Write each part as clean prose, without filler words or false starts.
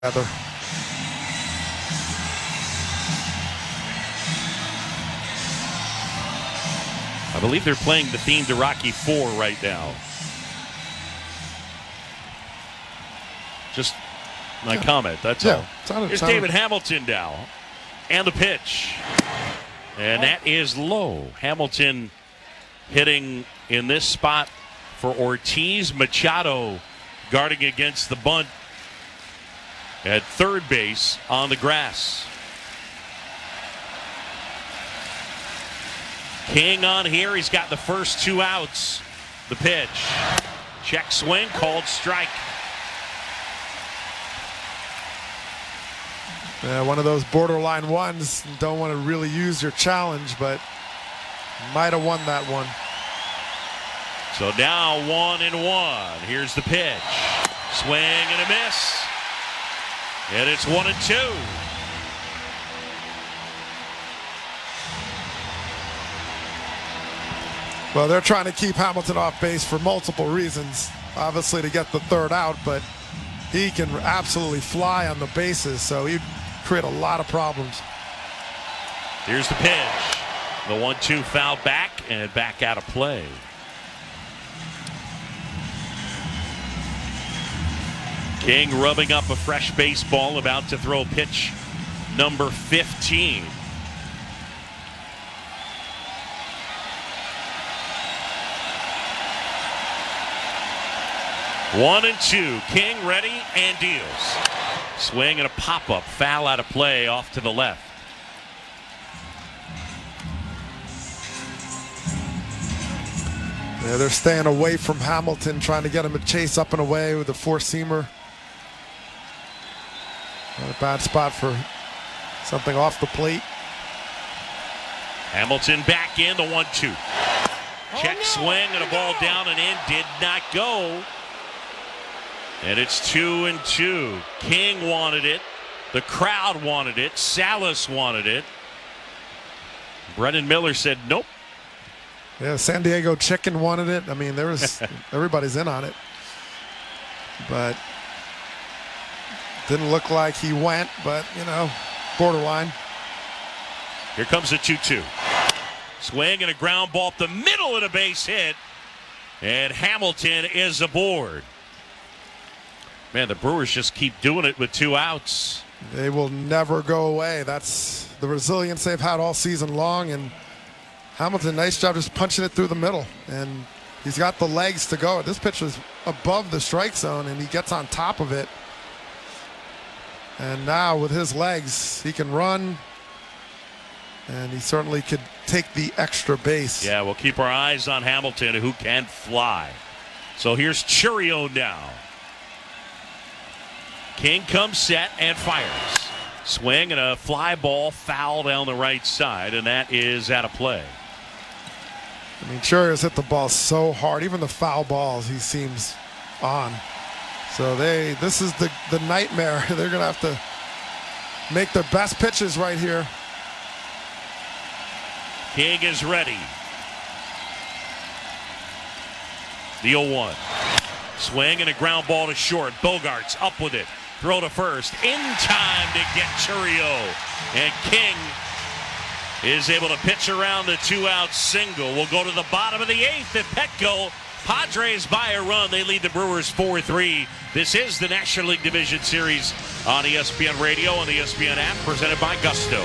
Rather. I believe they're playing the theme to Rocky IV right now. Just my comment, that's all. Here's David Hamilton now. And the pitch. And that is low. Hamilton hitting in this spot for Ortiz. Machado guarding against the bunt at third base on the grass. King on here. He's got the first two outs. The pitch. Check swing, called strike. One of those borderline ones. Don't want to really use your challenge, but might have won that one. So now 1-1. Here's the pitch. Swing and a miss. And it's 1-2. Well, they're trying to keep Hamilton off base for multiple reasons. Obviously to get the third out, but he can absolutely fly on the bases, so he'd create a lot of problems. Here's the pitch. The 1-2 foul back and back out of play. King rubbing up a fresh baseball, about to throw pitch number 15. One and two. King ready and deals. Swing and a pop-up. Foul out of play off to the left. Yeah, they're staying away from Hamilton, trying to get him to chase up and away with a four-seamer. Not a bad spot for something off the plate. Hamilton back in the 1-2. Check swing and a ball down and in. Did not go. And it's 2-2. King wanted it. The crowd wanted it. Salas wanted it. Brendan Miller said nope. Yeah, San Diego Chicken wanted it. I mean, there was everybody's in on it. But didn't look like he went, but, you know, borderline. Here comes a 2-2. Swing and a ground ball up the middle of the base hit. And Hamilton is aboard. Man, the Brewers just keep doing it with two outs. They will never go away. That's the resilience they've had all season long. And Hamilton, nice job just punching it through the middle. And he's got the legs to go. This pitch is above the strike zone, and he gets on top of it. And now with his legs, he can run. And he certainly could take the extra base. Yeah, we'll keep our eyes on Hamilton, who can fly. So here's Chourio now. King comes set and fires. Swing and a fly ball foul down the right side, and that is out of play. I mean, Chourio's hit the ball so hard. Even the foul balls, he seems on. So this is the nightmare. They're going to have to make their best pitches right here. King is ready. The 0-1. Swing and a ground ball to short. Bogarts up with it. Throw to first. In time to get Chourio. And King is able to pitch around the two-out single. We'll go to the bottom of the eighth at Petco. Padres by a run. They lead the Brewers 4-3. This is the National League Division Series on ESPN Radio and the ESPN app, presented by Gusto.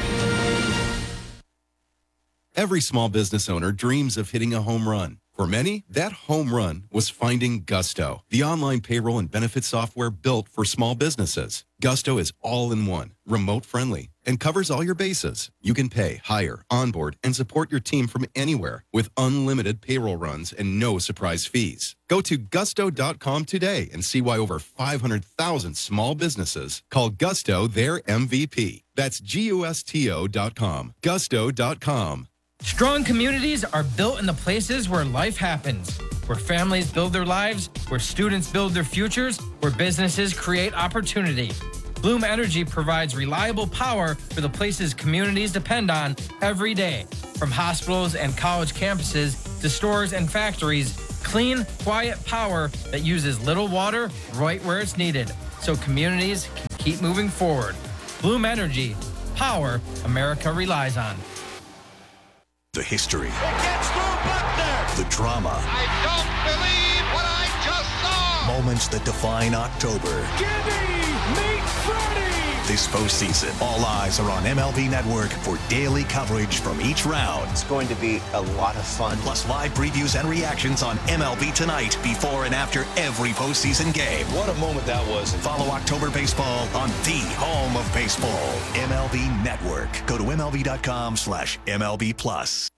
Every small business owner dreams of hitting a home run. For many, that home run was finding Gusto, the online payroll and benefits software built for small businesses. Gusto is all-in-one, remote-friendly, and covers all your bases. You can pay, hire, onboard, and support your team from anywhere with unlimited payroll runs and no surprise fees. Go to gusto.com today and see why over 500,000 small businesses call Gusto their MVP. That's GUSTO.com. Gusto.com. Strong communities are built in the places where life happens, where families build their lives, where students build their futures, where businesses create opportunity. Bloom Energy provides reliable power for the places communities depend on every day. From hospitals and college campuses to stores and factories, clean, quiet power that uses little water right where it's needed. so communities can keep moving forward. Bloom Energy, power America relies on. The history. It gets through Buckner. The drama. I don't believe what I just saw. Moments that define October. Meet Freddie. This postseason, all eyes are on MLB Network for daily coverage from each round. It's going to be a lot of fun. Plus live previews and reactions on MLB Tonight before and after every postseason game. What a moment that was. Follow October baseball on the home of baseball, MLB Network. Go to MLB.com/MLB Plus.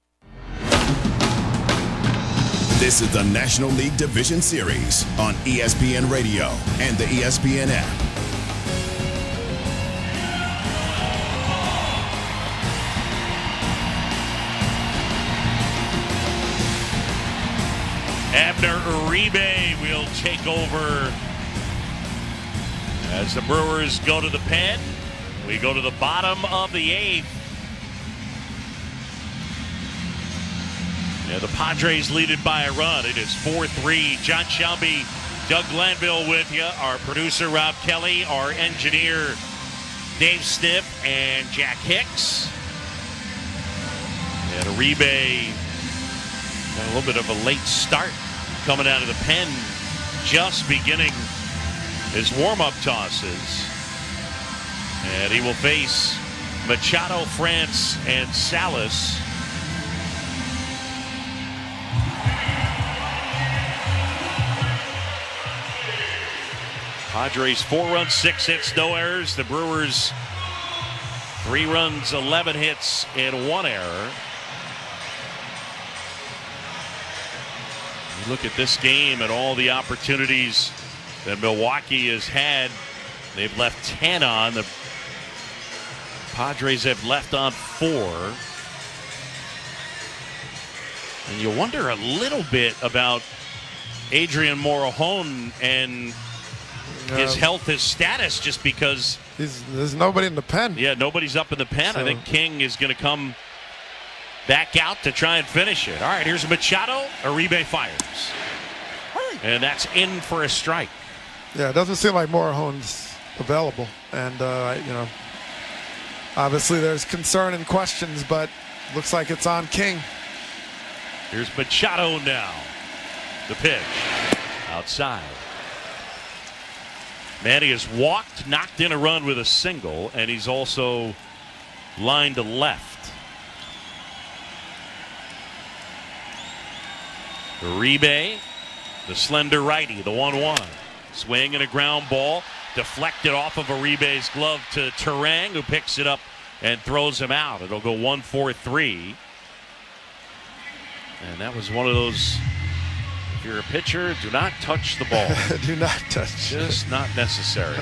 This is the National League Division Series on ESPN Radio and the ESPN app. Abner Uribe will take over as the Brewers go to the pen. We go to the bottom of the eighth. Yeah, the Padres lead it by a run. It is 4-3. John Shelby, Doug Glanville with you. Our producer, Rob Kelly. Our engineer, Dave Stipp and Jack Hicks. And Uribe got a little bit of a late start coming out of the pen, just beginning his warm-up tosses. And he will face Machado, France, and Salas. Padres 4 runs, 6 hits, no errors. The Brewers 3 runs, 11 hits, and 1 error. You look at this game and all the opportunities that Milwaukee has had. They've left 10 on. The Padres have left on 4. And you wonder a little bit about Adrian Morejon and his health, his status, just because there's nobody in the pen. Yeah, nobody's up in the pen. So I think King is going to come back out to try and finish it. All right, here's Machado. Uribe fires. And that's in for a strike. Yeah, it doesn't seem like Morejon's available. And, obviously there's concern and questions, but looks like it's on King. Here's Machado now. The pitch. Outside. Manny has walked, knocked in a run with a single, and he's also lined to left. Uribe, the slender righty, the 1-1. Swing and a ground ball. Deflected off of Uribe's glove to Turang, who picks it up and throws him out. It'll go 1-4-3. And that was one of those, if you're a pitcher, do not touch the ball. Do not touch. Just not necessary.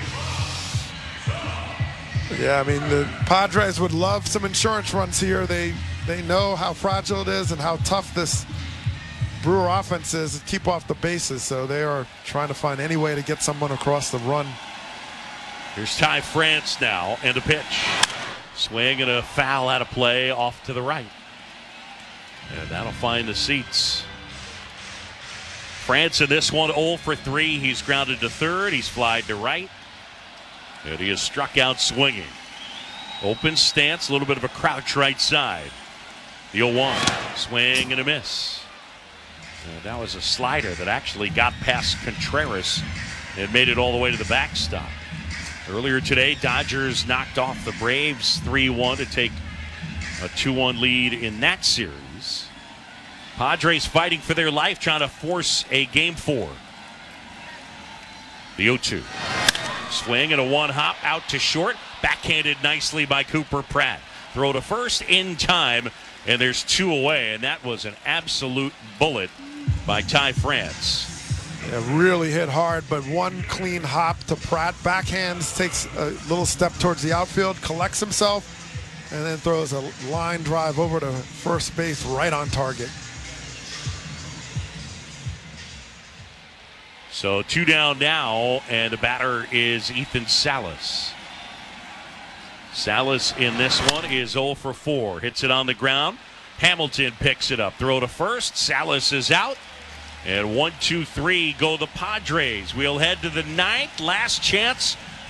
Yeah, I mean, the Padres would love some insurance runs here. They know how fragile it is and how tough this Brewer offense is to keep off the bases, so they are trying to find any way to get someone across the run. Here's Ty France now, and a pitch. Swing and a foul out of play off to the right. And that'll find the seats. France in this one 0 for 3. He's grounded to third. He's flied to right. And he is struck out swinging. Open stance, a little bit of a crouch right side. The 0-1. Swing and a miss. And that was a slider that actually got past Contreras and made it all the way to the backstop. Earlier today, Dodgers knocked off the Braves 3-1 to take a 2-1 lead in that series. Padres fighting for their life, trying to force a Game 4. The 0-2. Swing and a one-hop out to short. Backhanded nicely by Cooper Pratt. Throw to first in time, and there's 2 away, and that was an absolute bullet by Ty France. Yeah, really hit hard, but one clean hop to Pratt. Backhands, takes a little step towards the outfield, collects himself, and then throws a line drive over to first base right on target. So 2 down now, and the batter is Ethan Salas. Salas in this one is 0 for 4. Hits it on the ground. Hamilton picks it up. Throw to first. Salas is out. And 1, 2, 3 go the Padres. We'll head to the ninth. Last chance